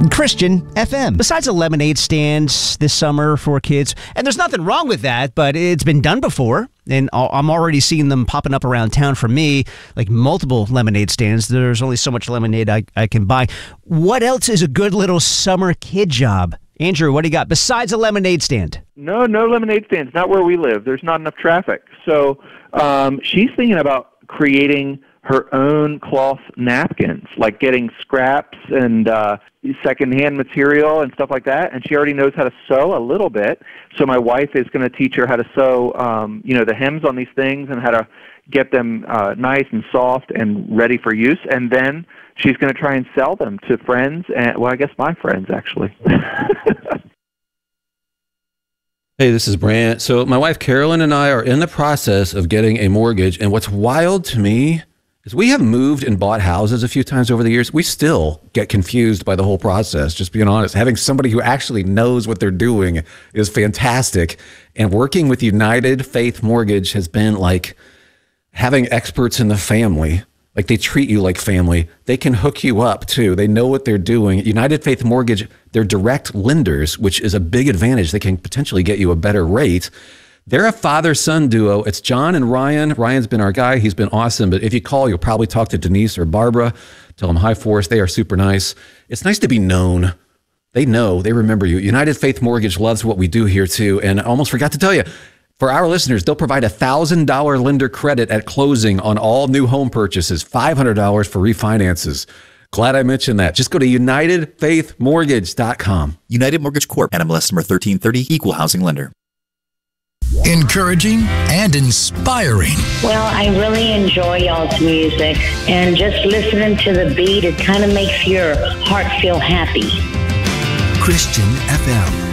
Christian FM. Besides a lemonade stand this summer for kids, and there's nothing wrong with that, but it's been done before, and I'm already seeing them popping up around town for me, like multiple lemonade stands. There's only so much lemonade I can buy. What else is a good little summer kid job? Andrew, what do you got besides a lemonade stand? No lemonade stands. Not where we live. There's not enough traffic. So she's thinking about creating her own cloth napkins, like getting scraps and secondhand material and stuff like that. And she already knows how to sew a little bit. So my wife is going to teach her how to sew, the hems on these things and how to get them nice and soft and ready for use. And then she's going to try and sell them to friends, and well, I guess my friends, actually. Hey, this is Brant. So my wife Carolyn and I are in the process of getting a mortgage, and what's wild to me is we have moved and bought houses a few times over the years. We still get confused by the whole process, just being honest. Having somebody who actually knows what they're doing is fantastic, and working with United Faith Mortgage has been like having experts in the family. Like, they treat you like family. They can hook you up too. They know what they're doing. United Faith Mortgage, they're direct lenders, which is a big advantage. They can potentially get you a better rate. They're a father-son duo. It's John and Ryan. Ryan's been our guy. He's been awesome. But if you call, you'll probably talk to Denise or Barbara. Tell them hi for us. They are super nice. It's nice to be known. They know. They remember you. United Faith Mortgage loves what we do here too. And I almost forgot to tell you, for our listeners, they'll provide $1,000 lender credit at closing on all new home purchases, $500 for refinances. Glad I mentioned that. Just go to UnitedFaithMortgage.com. United Mortgage Corp. NMLS number 1330, Equal Housing Lender. Encouraging and inspiring. Well, I really enjoy y'all's music, and just listening to the beat, it kind of makes your heart feel happy. Christian FM.